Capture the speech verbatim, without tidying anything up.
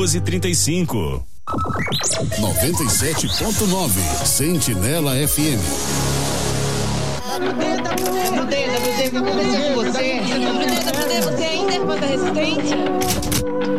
doze, trinta e cinco. noventa e sete ponto nove Sentinela F M. Meu Deus, meu Deus, o que aconteceu com você? Você ainda é resistente?